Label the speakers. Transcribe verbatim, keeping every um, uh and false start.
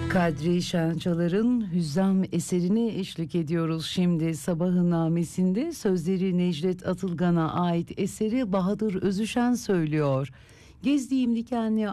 Speaker 1: Kadri Şençalar'ın Hüzzam eserine eşlik ediyoruz şimdi. Sabahın Namesi'nde sözleri Necdet Atılgan'a ait eseri Bahadır Özüşen söylüyor. Gezdiğim dikenli